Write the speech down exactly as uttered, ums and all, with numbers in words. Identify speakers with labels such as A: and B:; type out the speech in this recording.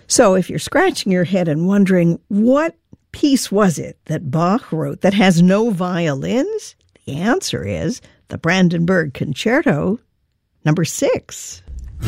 A: So if you're scratching your head and wondering what piece was it that Bach wrote that has no violins, the answer is the Brandenburg Concerto, number six.